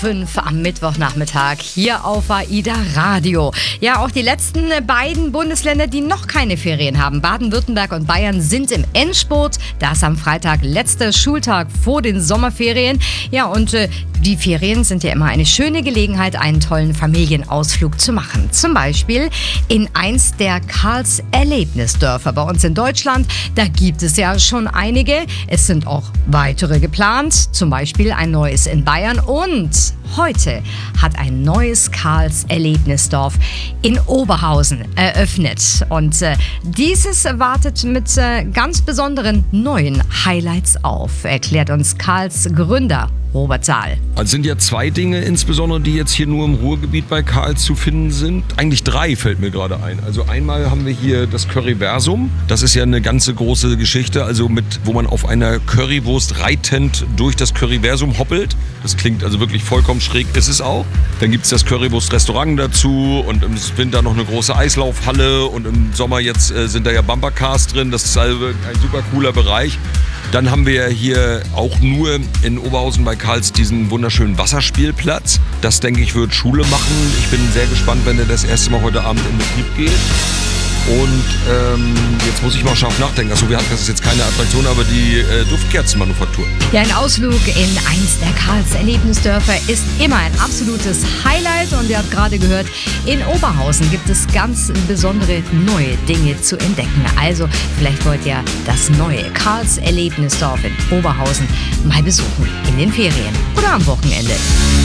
5 am Mittwochnachmittag hier auf AIDA Radio. Ja, auch die letzten beiden Bundesländer, die noch keine Ferien haben, Baden-Württemberg und Bayern, sind im Endspurt. Da ist am Freitag letzter Schultag vor den Sommerferien. Ja, und die Ferien sind ja immer eine schöne Gelegenheit, einen tollen Familienausflug zu machen. Zum Beispiel in eins der Karls-Erlebnisdörfer bei uns in Deutschland. Da gibt es ja schon einige. Es sind auch weitere geplant. Zum Beispiel ein neues in Bayern. Und heute hat ein neues Karls-Erlebnisdorf in Oberhausen eröffnet. Und dieses wartet mit ganz besonderen neuen Highlights auf, erklärt uns Karls Gründer Robert Saal. Es sind ja zwei Dinge insbesondere, die jetzt hier nur im Ruhrgebiet bei Karls zu finden sind. Eigentlich drei fällt mir gerade ein. Also einmal haben wir hier das Curryversum. Das ist ja eine ganze große Geschichte, also wo man auf einer Currywurst reitend durch das Curryversum hoppelt. Das klingt also wirklich vollkommen schräg, ist es auch. Dann gibt es das Currywurst-Restaurant dazu und im Winter noch eine große Eislaufhalle und im Sommer jetzt sind da ja Bumpercars drin. Das ist also ein super cooler Bereich. Dann haben wir hier auch nur in Oberhausen bei Karls diesen wunderschönen Wasserspielplatz. Das, denke ich, wird Schule machen. Ich bin sehr gespannt, wenn er das erste Mal heute Abend in Betrieb geht. Und jetzt muss ich mal scharf nachdenken. Achso, das ist jetzt keine Attraktion, aber die Duftkerzenmanufaktur. Ja, ein Ausflug in eins der Karls-Erlebnisdörfer ist immer ein absolutes Highlight. Und ihr habt gerade gehört, in Oberhausen gibt es ganz besondere neue Dinge zu entdecken. Also vielleicht wollt ihr das neue Karls-Erlebnisdorf in Oberhausen mal besuchen in den Ferien oder am Wochenende.